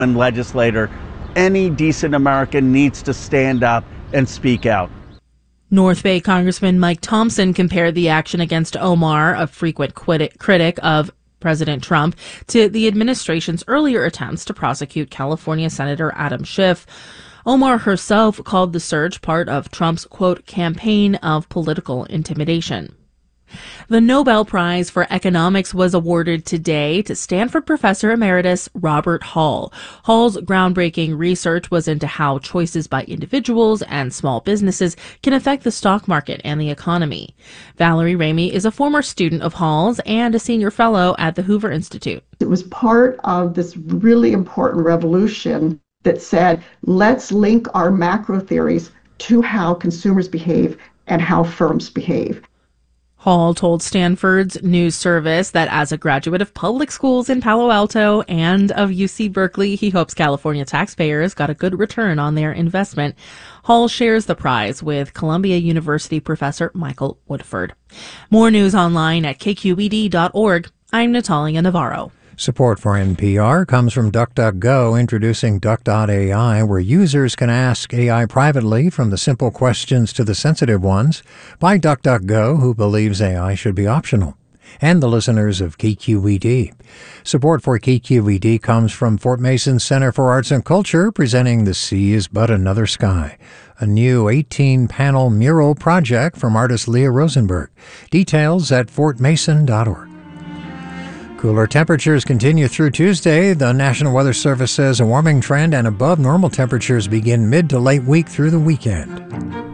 And legislator, any decent American needs to stand up and speak out. North Bay Congressman Mike Thompson compared the action against Omar, a frequent critic of President Trump, to the administration's earlier attempts to prosecute California Senator Adam Schiff. Omar herself called the surge part of Trump's, quote, campaign of political intimidation. The Nobel Prize for Economics was awarded today to Stanford professor emeritus Robert Hall. Hall's groundbreaking research was into how choices by individuals and small businesses can affect the stock market and the economy. Valerie Ramey is a former student of Hall's and a senior fellow at the Hoover Institute. It was part of this really important revolution that said, let's link our macro theories to how consumers behave and how firms behave. Hall told Stanford's news service that as a graduate of public schools in Palo Alto and of UC Berkeley, he hopes California taxpayers got a good return on their investment. Hall shares the prize with Columbia University professor Michael Woodford. More news online at kqed.org. I'm Natalia Navarro. Support for NPR comes from DuckDuckGo, introducing Duck.ai, where users can ask AI privately from the simple questions to the sensitive ones, by DuckDuckGo, who believes AI should be optional, and the listeners of KQED. Support for KQED comes from Fort Mason Center for Arts and Culture, presenting The Sea is But Another Sky, a new 18-panel mural project from artist Leah Rosenberg. Details at fortmason.org. Cooler temperatures continue through Tuesday. The National Weather Service says a warming trend and above normal temperatures begin mid to late week through the weekend.